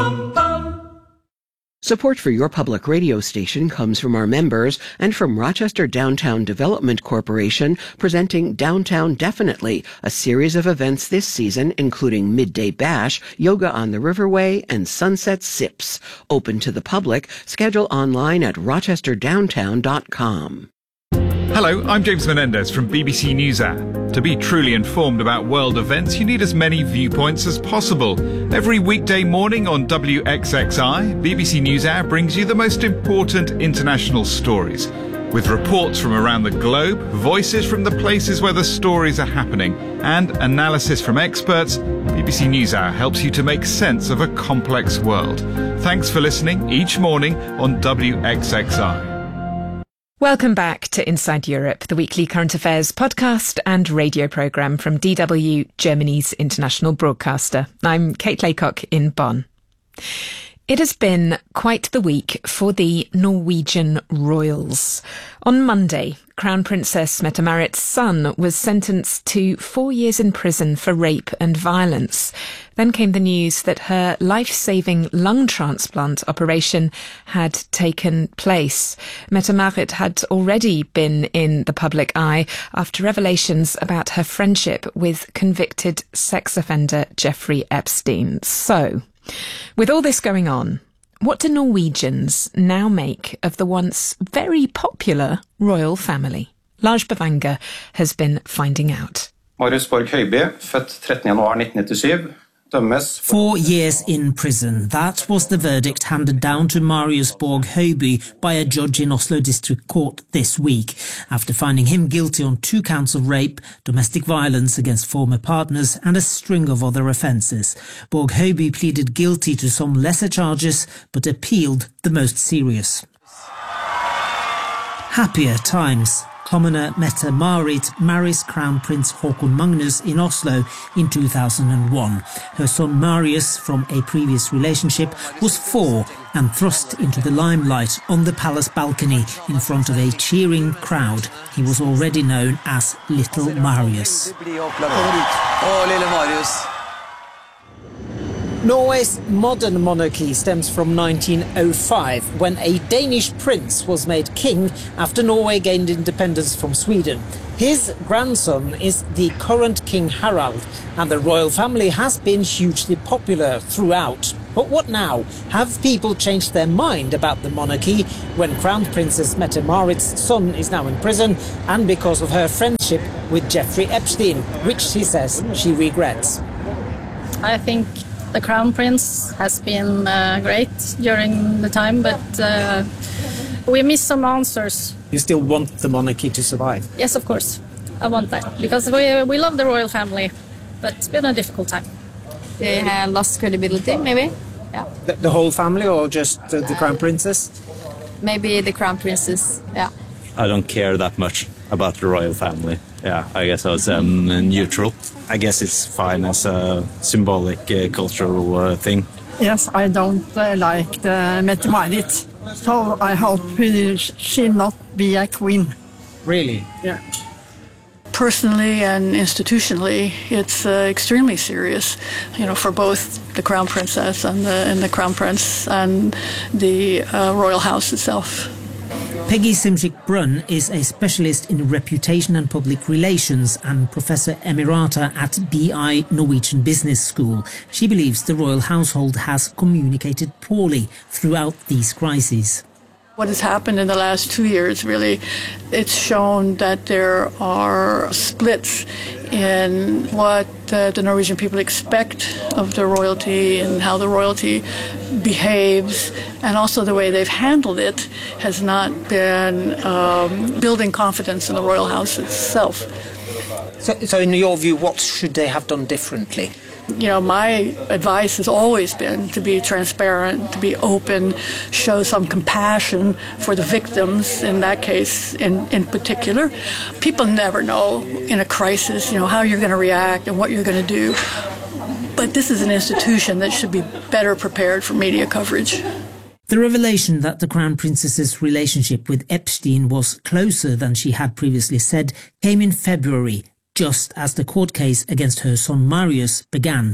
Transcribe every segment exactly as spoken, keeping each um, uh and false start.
bum, bum. Support for your public radio station comes from our members and from Rochester Downtown Development Corporation, presenting Downtown Definitely, a series of events this season including Midday Bash, Yoga on the Riverway, and Sunset Sips. Open to the public. Schedule online at rochester downtown dot com. Hello, I'm James Menendez from B B C NewsHour. To be truly informed about world events, you need as many viewpoints as possible. Every weekday morning on W X X I, B B C NewsHour brings you the most important international stories. With reports from around the globe, voices from the places where the stories are happening, and analysis from experts, B B C NewsHour helps you to make sense of a complex world. Thanks for listening each morning on W X X I. Welcome back to Inside Europe, the weekly current affairs podcast and radio programme from D W, Germany's international broadcaster. I'm Kate Laycock in Bonn. It has been quite the week for the Norwegian royals. On Monday, Crown Princess Mette-Marit's son was sentenced to four years in prison for rape and violence. Then came the news that her life-saving lung transplant operation had taken place. Mette-Marit had already been in the public eye after revelations about her friendship with convicted sex offender Jeffrey Epstein. So, with all this going on, what do Norwegians now make of the once very popular royal family? Lars Bavanger has been finding out. Marius Borg Høiby, født trettende januar nitten nittisju. Four years in prison. That was the verdict handed down to Marius Borg Høiby by a judge in Oslo District Court this week, after finding him guilty on two counts of rape, domestic violence against former partners and a string of other offences. Borg Høiby pleaded guilty to some lesser charges, but appealed the most serious. Happier times. Commoner Mette-Marit marries Crown Prince Haakon Magnus in Oslo in two thousand one. Her son Marius, from a previous relationship, was four and thrust into the limelight on the palace balcony in front of a cheering crowd. He was already known as Little Marius. Norway's modern monarchy stems from nineteen oh five, when a Danish prince was made king after Norway gained independence from Sweden. His grandson is the current King Harald, and the royal family has been hugely popular throughout. But what now? Have people changed their mind about the monarchy when Crown Princess Mette-Marit's son is now in prison, and because of her friendship with Jeffrey Epstein, which she says she regrets? I think the Crown Prince has been uh, great during the time, but uh, we miss some answers. You still want the monarchy to survive? Yes, of course. I want that, because we, we love the royal family, but it's been a difficult time. They have lost credibility, maybe? Yeah. The, the whole family, or just uh, the Crown Princess? Maybe the Crown Princess, yeah. I don't care that much about the royal family. Yeah, I guess I was um, neutral. I guess it's fine as a symbolic uh, cultural uh, thing. Yes, I don't uh, like the Mette-Marit, so I hope she'll not be a queen. Really? Yeah. Personally and institutionally, it's uh, extremely serious, you know, for both the Crown Princess and the, and the Crown Prince and the uh, royal house itself. Peggy Simchik-Brunn is a specialist in reputation and public relations and Professor Emerita at B I Norwegian Business School. She believes the royal household has communicated poorly throughout these crises. What has happened in the last two years, really, it's shown that there are splits in what uh, the Norwegian people expect of the royalty and how the royalty behaves, and also the way they've handled it has not been um, building confidence in the royal house itself. So, so in your view, what should they have done differently? You know, my advice has always been to be transparent, to be open, show some compassion for the victims, in that case in, in particular. People never know in a crisis, you know, how you're going to react and what you're going to do. But this is an institution that should be better prepared for media coverage. The revelation that the Crown Princess's relationship with Epstein was closer than she had previously said came in February, just as the court case against her son Marius began.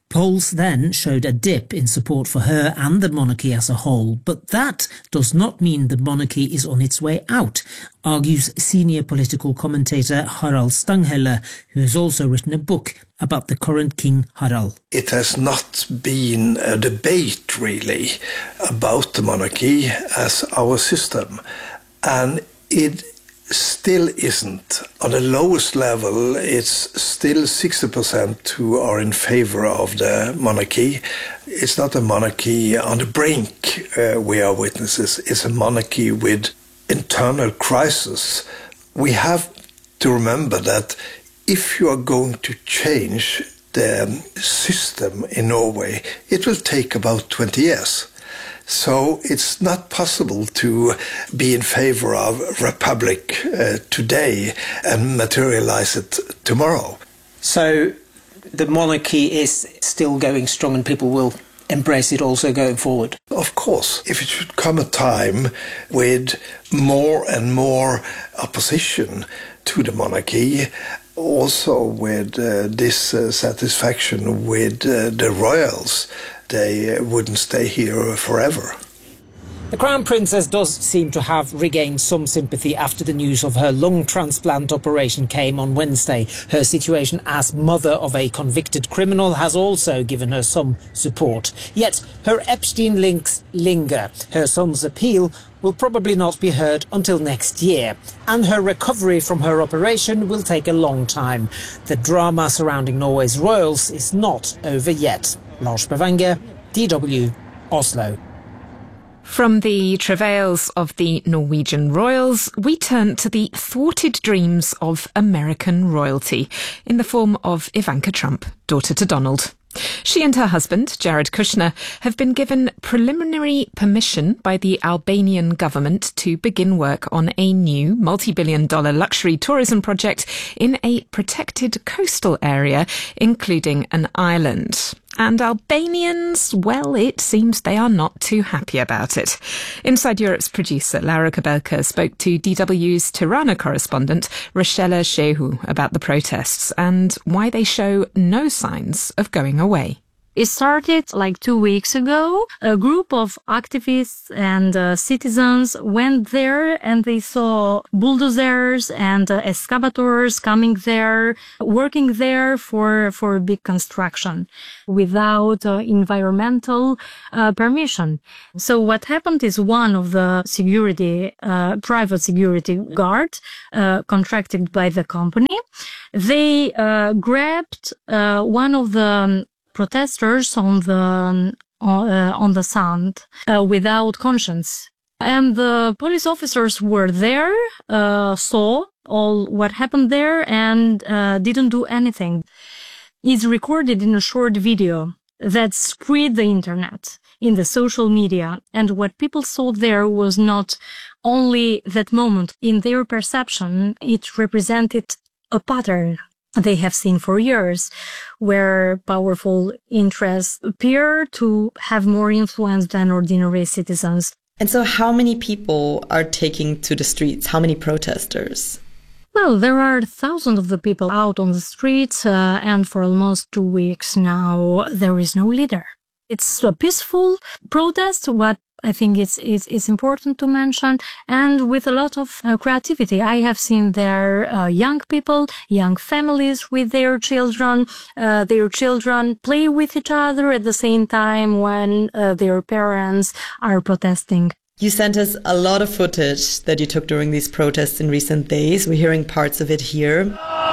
Polls then showed a dip in support for her and the monarchy as a whole, but that does not mean the monarchy is on its way out, argues senior political commentator Harald Stanghelle, who has also written a book about the current King Harald. It has not been a debate, really, about the monarchy as our system, and it still isn't. On the lowest level, it's still sixty percent who are in favor of the monarchy. It's not a monarchy on the brink uh, we are witnesses. It's a monarchy with internal crisis. We have to remember that if you are going to change the system in Norway, it will take about twenty years. So it's not possible to be in favor of republic uh, today and materialize it tomorrow. So the monarchy is still going strong and people will embrace it also going forward? Of course. If it should come a time with more and more opposition to the monarchy, also with uh, dissatisfaction with uh, the royals, they wouldn't stay here forever. The Crown Princess does seem to have regained some sympathy after the news of her lung transplant operation came on Wednesday. Her situation as mother of a convicted criminal has also given her some support. Yet her Epstein links linger. Her son's appeal will probably not be heard until next year, and her recovery from her operation will take a long time. The drama surrounding Norway's royals is not over yet. Lars Bavanger, D W, Oslo. From the travails of the Norwegian royals, we turn to the thwarted dreams of American royalty in the form of Ivanka Trump, daughter to Donald. She and her husband, Jared Kushner, have been given preliminary permission by the Albanian government to begin work on a new multi-billion dollar luxury tourism project in a protected coastal area, including an island. And Albanians, well, it seems they are not too happy about it. Inside Europe's producer, Laura Kabelka, spoke to D W's Tirana correspondent, Rochelle Shehu, about the protests and why they show no signs of going away. It started like two weeks ago. A group of activists and uh, citizens went there and they saw bulldozers and uh, excavators coming there, working there for, for big construction without uh, environmental uh, permission. So what happened is one of the security, uh, private security guard, uh, contracted by the company, they uh, grabbed uh, one of the protesters on the um, uh, on the sand uh, without conscience, and the police officers were there, uh, saw all what happened there, and uh, didn't do anything. It's recorded in a short video that spread the internet, in the social media, and what people saw there was not only that moment. In their perception, it represented a pattern they have seen for years, where powerful interests appear to have more influence than ordinary citizens. And so how many people are taking to the streets? How many protesters? Well, there are thousands of the people out on the streets, uh, and for almost two weeks now, there is no leader. It's a peaceful protest, what I think it's, it's, it's important to mention, and with a lot of uh, creativity. I have seen there uh, young people, young families with their children. Uh, their children play with each other at the same time when uh, their parents are protesting. You sent us a lot of footage that you took during these protests in recent days. We're hearing parts of it here.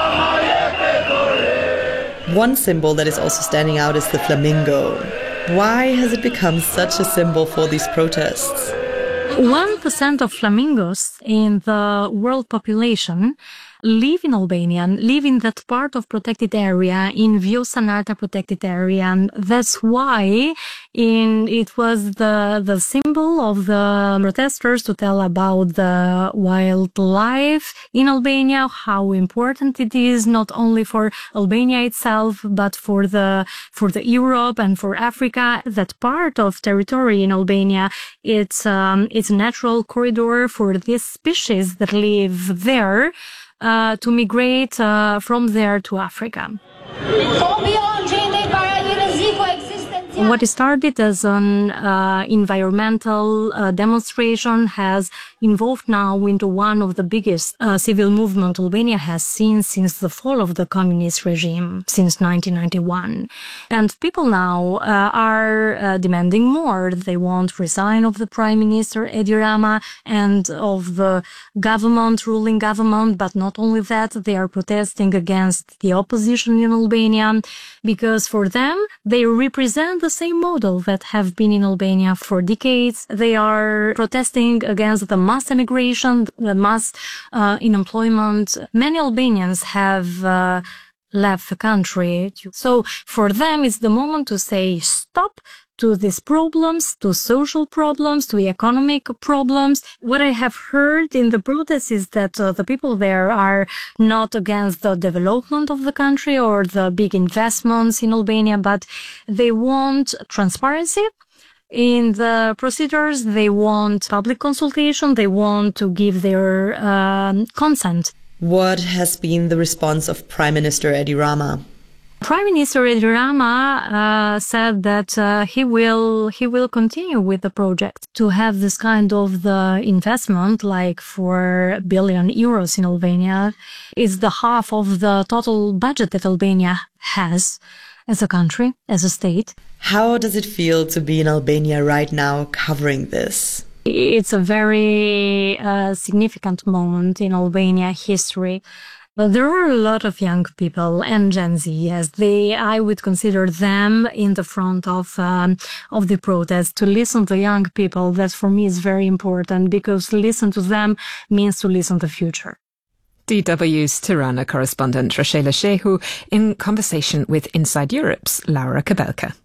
One symbol that is also standing out is the flamingo. Why has it become such a symbol for these protests? One percent of flamingos in the world population live in Albania, live in that part of protected area, in Vjosa-Narta protected area. And that's why in, it was the, the symbol of the protesters to tell about the wildlife in Albania, how important it is, not only for Albania itself, but for the, for the Europe and for Africa. That part of territory in Albania, it's, um, it's a natural corridor for these species that live there. Uh, to migrate uh, from there to Africa. What started as an uh, environmental uh, demonstration has evolved now into one of the biggest uh, civil movement Albania has seen since the fall of the communist regime, since nineteen ninety-one. And people now uh, are uh, demanding more. They want resign of the Prime Minister Edi Rama and of the government, ruling government, but not only that, they are protesting against the opposition in Albania, because for them, they represent the same model that have been in Albania for decades. They are protesting against the mass emigration, the mass uh, unemployment. Many Albanians have uh, left the country. So for them, it's the moment to say stop to these problems, to social problems, to economic problems. What I have heard in the protests is that uh, the people there are not against the development of the country or the big investments in Albania, but they want transparency in the procedures. They want public consultation. They want to give their um, consent. What has been the response of Prime Minister Edi Rama? Prime Minister Edi Rama uh, said that uh, he will he will continue with the project to have this kind of the investment, like four billion euros in Albania, is the half of the total budget that Albania has as a country, as a state. How does it feel to be in Albania right now covering this? It's a very uh, significant moment in Albania history. But there are a lot of young people and Gen Z, yes, they, I would consider them in the front of, um, of the protest. To listen to young people, that for me is very important, because to listen to them means to listen to the future. D W's Tirana correspondent Rashela Shehu in conversation with Inside Europe's Laura Kabelka.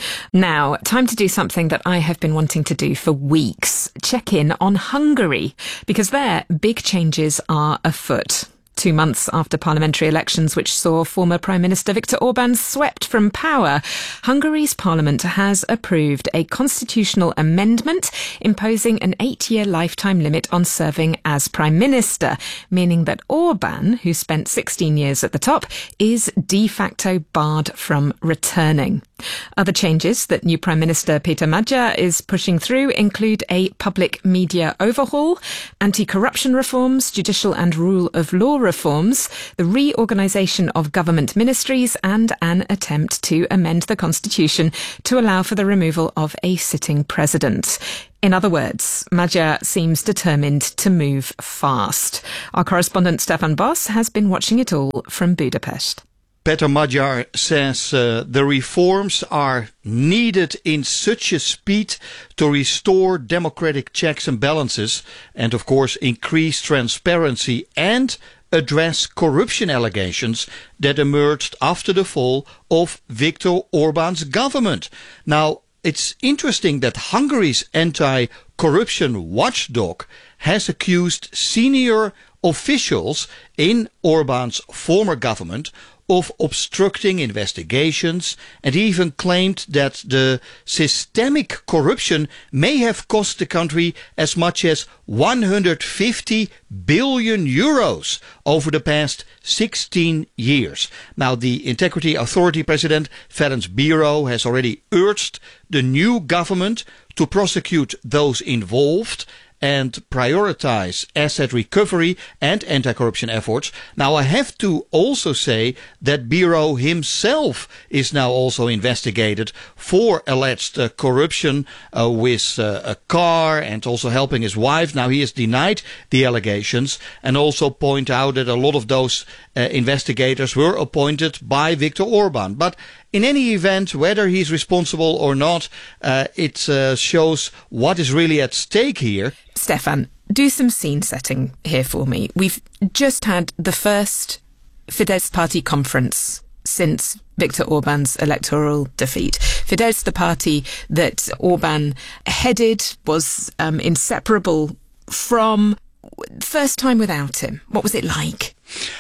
Now, time to do something that I have been wanting to do for weeks. Check in on Hungary, because there, big changes are afoot. Two months after parliamentary elections which saw former Prime Minister Viktor Orban swept from power, Hungary's parliament has approved a constitutional amendment imposing an eight-year lifetime limit on serving as Prime Minister, meaning that Orban, who spent sixteen years at the top, is de facto barred from returning. Other changes that new Prime Minister Peter Magyar is pushing through include a public media overhaul, anti-corruption reforms, judicial and rule of law reforms, the reorganisation of government ministries, and an attempt to amend the constitution to allow for the removal of a sitting president. In other words, Magyar seems determined to move fast. Our correspondent Stefan Boss has been watching it all from Budapest. Peter Magyar says uh, the reforms are needed in such a speed to restore democratic checks and balances and, of course, increase transparency and address corruption allegations that emerged after the fall of Viktor Orban's government. Now, it's interesting that Hungary's anti-corruption watchdog has accused senior officials in Orban's former government of obstructing investigations, and even claimed that the systemic corruption may have cost the country as much as one hundred fifty billion euros over the past sixteen years. Now, the Integrity Authority President Ferenc Bíró has already urged the new government to prosecute those involved and prioritize asset recovery and anti-corruption efforts. Now, I have to also say that Bíró himself is now also investigated for alleged uh, corruption uh, with uh, a car and also helping his wife. Now, he has denied the allegations and also point out that a lot of those uh, investigators were appointed by Viktor Orban. But in any event, whether he's responsible or not, uh, it uh, shows what is really at stake here. Stefan, do some scene setting here for me. We've just had the first Fidesz party conference since Viktor Orban's electoral defeat. Fidesz, the party that Orban headed, was um, inseparable from. First time without him. What was it like?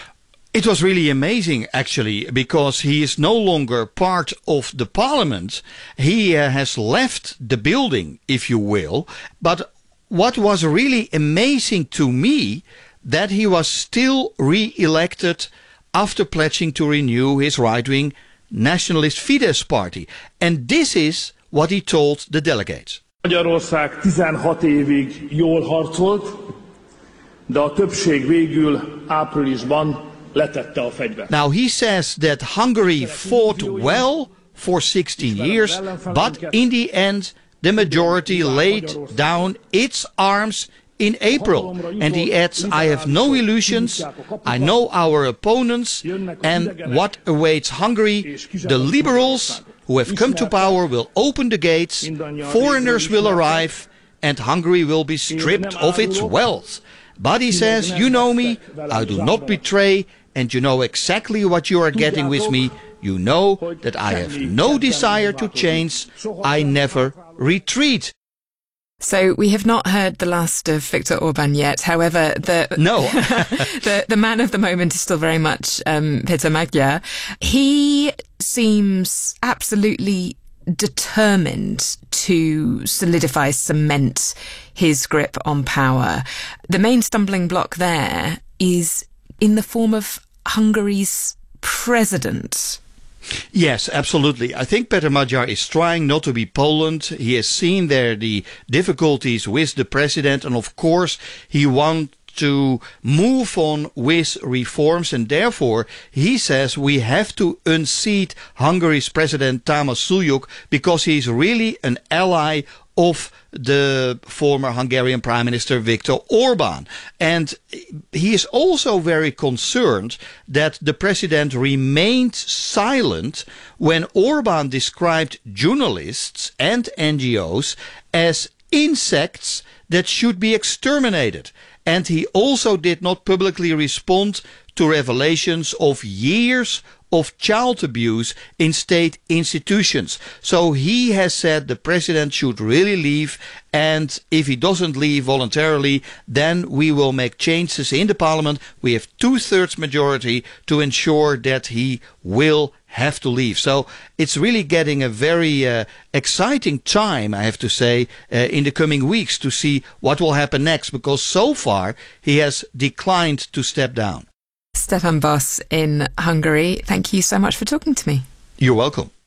It was really amazing, actually, because he is no longer part of the parliament. He uh, has left the building, if you will. But what was really amazing to me, that he was still re-elected after pledging to renew his right-wing nationalist Fidesz party. And this is what he told the delegates. Magyarország tizenhat évig jól harcolt, de a többség végül áprilisban letette a fegyvert. Now he says that Hungary fought well for sixteen years, but in the end the majority laid down its arms in April. And he adds, I have no illusions, I know our opponents, and what awaits Hungary, the liberals who have come to power will open the gates, foreigners will arrive, and Hungary will be stripped of its wealth. But he says, you know me, I do not betray, and you know exactly what you are getting with me. You know that I have no desire to change, I never retreat. So we have not heard the last of Viktor Orban yet. However, the no, the the man of the moment is still very much um, Peter Magyar. He seems absolutely determined to solidify, cement his grip on power. The main stumbling block there is in the form of Hungary's president. Yes, absolutely. I think Peter Magyar is trying not to be Poland. He has seen there the difficulties with the president, and of course he wants to move on with reforms, and therefore he says we have to unseat Hungary's president Tamás Suljuk because he's really an ally of the former Hungarian Prime Minister Viktor Orban. And he is also very concerned that the president remained silent when Orban described journalists and N G Os as insects that should be exterminated. And he also did not publicly respond to revelations of years of child abuse in state institutions. So he has said the president should really leave, and if he doesn't leave voluntarily, then we will make changes in the parliament. We have two-thirds majority to ensure that he will have to leave. So it's really getting a very uh, exciting time, I have to say, uh, in the coming weeks to see what will happen next, because so far he has declined to step down. Stefan Boss in Hungary, thank you so much for talking to me. You're welcome.